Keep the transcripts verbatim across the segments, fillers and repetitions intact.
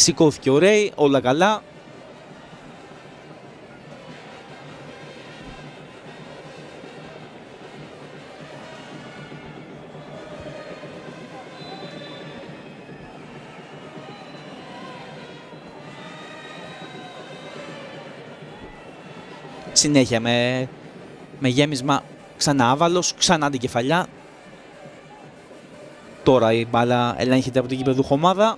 Σηκώθηκε ο Ρέι, όλα καλά. Συνέχεια με, με γέμισμα, ξανά άβαλος, ξανά αντικεφαλιά. Τώρα η μπάλα ελέγχεται από την γηπεδούχο ομάδα.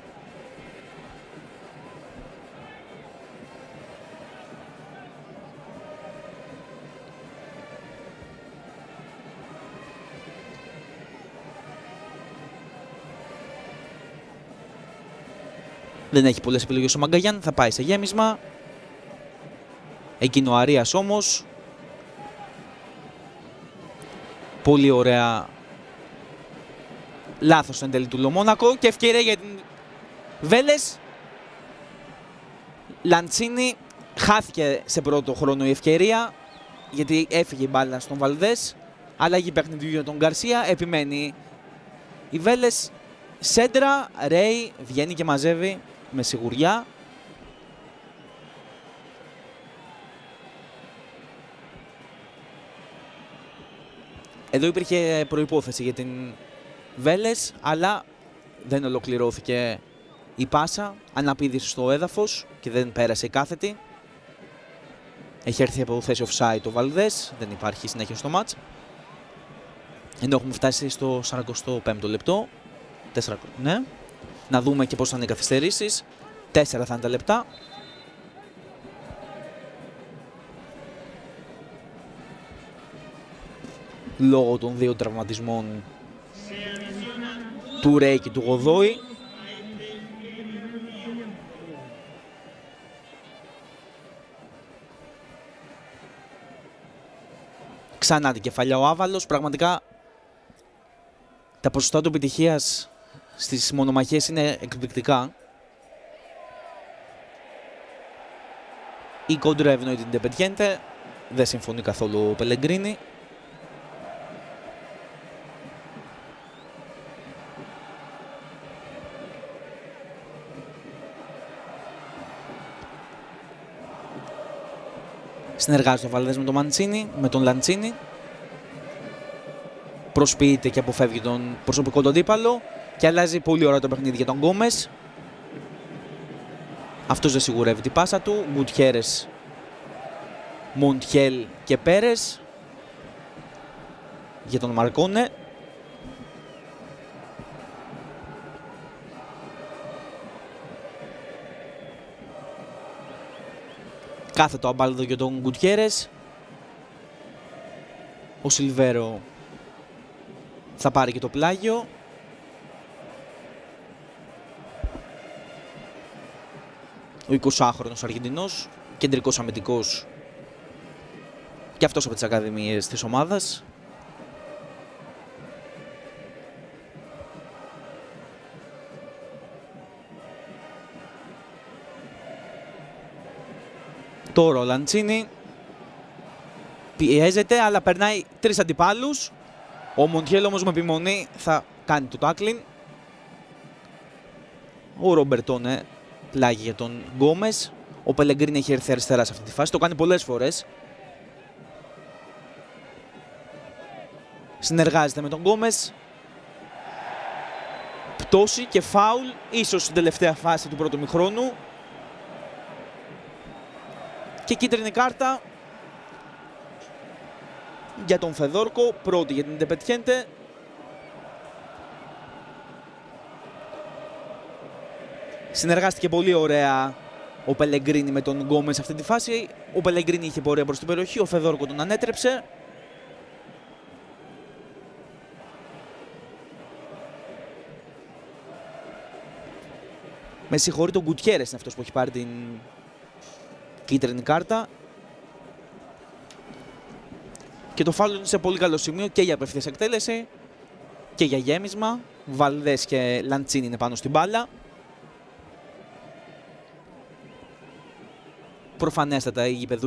Δεν έχει πολλές επιλογές ο Μαγκαγιάν, θα πάει σε γέμισμα. Εκείνο ο Αρίας όμως. Πολύ ωραία. Λάθος εν τέλει του Λομόνακο και ευκαιρία για την Βέλες. Λαντσίνη, χάθηκε σε πρώτο χρόνο η ευκαιρία γιατί έφυγε η μπάλα στον Βαλδές. Αλλαγή παιχνιδιού για τον Γκαρσία, επιμένει η Βέλες. Σέντρα, Ρέι βγαίνει και μαζεύει με σιγουριά. Εδώ υπήρχε προϋπόθεση για την Βέλες, αλλά δεν ολοκληρώθηκε η πάσα. Αναπήδησε στο έδαφος και δεν πέρασε η κάθετη. Έχει έρθει από θέση offside το Βαλδές, δεν υπάρχει συνέχεια στο μάτς. Ενώ έχουμε φτάσει στο σαράντα πέμπτο λεπτό. τέσσερα, ναι. Να δούμε και πώς θα είναι οι καθυστερήσεις. τέσσερα θα είναι τα λεπτά. Λόγω των δύο τραυματισμών του Ρέι και του Γοδόη. Ξανά την κεφαλιά ο Άβαλος. Πραγματικά τα ποσοστά του επιτυχίας στις μονομαχίες είναι εκπληκτικά. Η κόντρα ευνοεί την Ντεπετιέντε. Δεν συμφωνεί καθόλου ο Πελεγκρίνη. Συνεργάζεται ο Βαλδές με τον Μαντσίνη, με τον Λαντσίνη. Προσποιείται και αποφεύγει τον προσωπικό του αντίπαλο και αλλάζει πολύ ωραία το παιχνίδι για τον Γκόμες. Αυτός δεν σιγουρεύει την πάσα του. Γκουτιέρες, Μοντιέλ και Πέρες για τον Μαρκόνε. Κάθετο αμπάλδο για τον Γκουτιέρες. Ο Σιλβέρο θα πάρει και το πλάγιο. Ο εικοσάχρονος Αργεντινός, κεντρικός αμυντικός και αυτός από τις ακαδημίες της ομάδας. Τώρα ο Λαντσίνη πιέζεται, αλλά περνάει τρεις αντιπάλους. Ο Μοντιέλ όμως με επιμονή θα κάνει το τάκλιν. Ο Ρομπερτόνε πλάγει για τον Γκόμες. Ο Πελεγκρίνη έχει έρθει αριστερά σε αυτή τη φάση. Το κάνει πολλές φορές. Συνεργάζεται με τον Γκόμες. Πτώση και φάουλ, ίσως στην τελευταία φάση του πρώτου μηχρόνου. Και κίτρινη κάρτα για τον Φεδόρκο, πρώτη για την Ντεπετιέντε. Συνεργάστηκε πολύ ωραία ο Πελεγκρίνη με τον Γκόμες σε αυτή τη φάση. Ο Πελεγκρίνη είχε πορεία προς την περιοχή, ο Φεδόρκο τον ανέτρεψε. Με συγχωρεί, τον Γκουτιέρες είναι αυτός που έχει πάρει την κίτρινη κάρτα. Και το φάουλ είναι σε πολύ καλό σημείο και για απευθείας εκτέλεση και για γέμισμα. Βαλδές και Λαντσίνη είναι πάνω στην μπάλα. Προφανέστατα η γηπεδούχοι